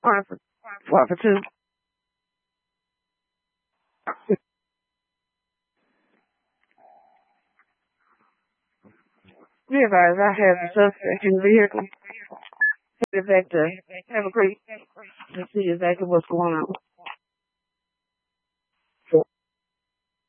One for two. Be advised, I have a suspect in the vehicle. Headed back to have a great and see exactly what's going on.